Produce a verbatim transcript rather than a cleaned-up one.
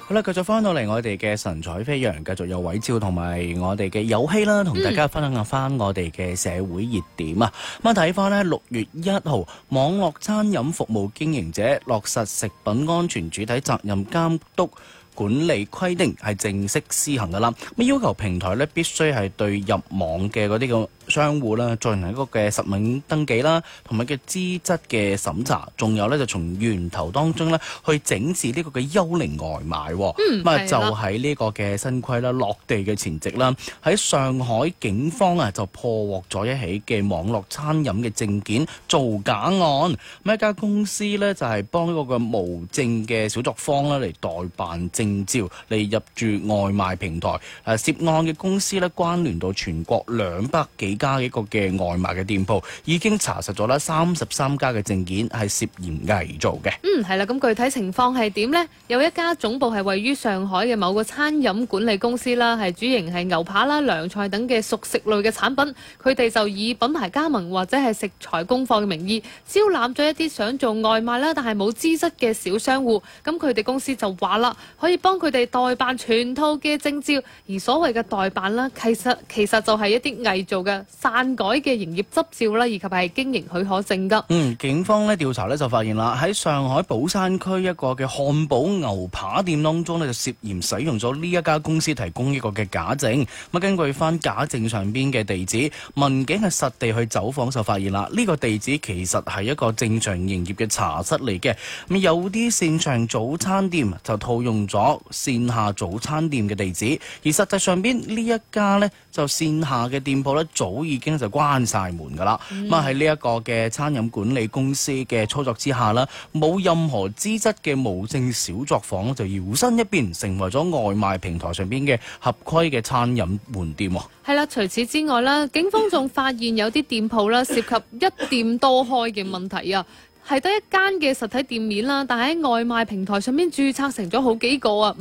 好啦，繼續翻到嚟我哋嘅神采飛揚，繼續有偉照同埋我哋嘅有希啦，同大家分享翻我哋嘅社會熱點啊！咁睇翻呢，六月一號，網絡餐飲服務經營者落實食品安全主體責任監督管理規定係正式施行噶啦，咁要求平台咧必須係對入網嘅嗰啲嘅商戶啦，進行一個嘅實名登記啦，同埋嘅資質嘅審查，仲有咧就從源頭當中咧去整治呢個嘅幽靈外賣。 嗯， 咁啊就喺呢個嘅新規啦落地嘅前夕啦，喺上海警方啊就破獲咗一起嘅網絡餐飲嘅證件造假案。咁一家公司咧就係幫呢個嘅無證嘅小作坊啦嚟代辦證照嚟入駐外賣平台，誒涉案嘅公司咧關聯到全國兩百幾家嘅一個嘅外賣嘅店鋪，已經查實咗啦三十三家嘅證件係涉嫌偽造嘅。 嗯，係啦，咁具體情況係點呢？有一家總部係位於上海嘅某個餐飲管理公司啦，係主營係牛扒啦、涼菜等嘅熟食類嘅產品，佢哋就以品牌加盟或者係食材供貨嘅名義，招攬咗一啲想做外賣啦，但係冇資質嘅小商戶，咁佢哋公司就話啦，可以幫佢哋代辦全套嘅證照，而所謂嘅代辦啦，其實其實就係一啲偽造嘅篡改嘅營業執照啦，以及係經營許可證噶。 嗯，警方咧調查咧就發現啦，喺上海寶山區一個嘅漢堡牛扒店當中咧，就涉嫌使用咗呢一家公司提供一個嘅假證。咁根據翻假證上邊嘅地址，民警係實地去走訪就發現啦，呢、這個地址其實係一個正常營業嘅茶室嚟嘅。咁有啲線上早餐店就套用咗線下早餐店嘅地址，而實際上邊呢一家呢，就線下嘅店鋪呢，早已經就關晒門噶啦。咁啊喺呢一個嘅餐飲管理公司嘅操作之下啦，冇任何資質嘅無證小作坊就搖身一變成為咗外賣平台上邊嘅合規嘅餐飲門店。 係啦，除此之外啦，警方仲發現有啲店鋪啦涉及一店多開嘅問題啊。係得一間嘅實體店面啦，但喺外賣平台上面註冊成咗好幾個啊。